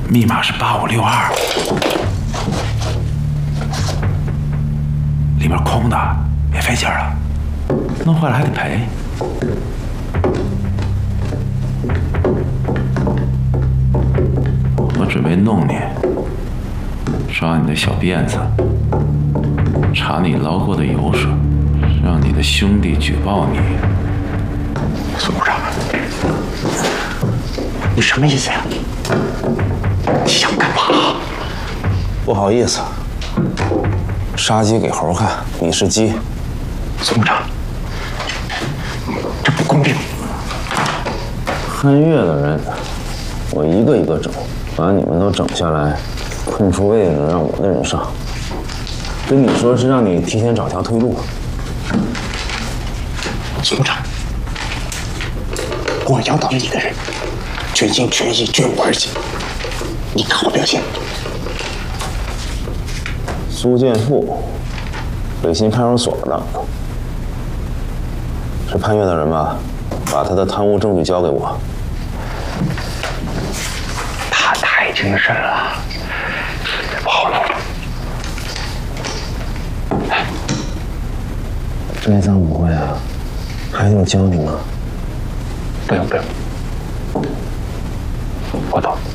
密码是8562，里面空的，别费劲了，弄坏了还得赔。我准备弄你，抓你的小辫子，查你捞过的油水，让你的兄弟举报你。 孙部长，你什么意思呀？你想干嘛？ 不好意思，杀鸡给猴看，你是鸡。 孙部长，这不公平。 汉月的人，我一个一个整，把你们都整下来，空出位置让我的人上。跟你说是让你提前找条退路。 孙部长，我要到了一个人，全心全意绝无二心，你看我表现。 苏建富，北新派出所的，是潘越的人吧？把他的贪污证据交给我。 他太精神了，不好弄。 内脏不会啊？还用教你吗？ 不用，我懂。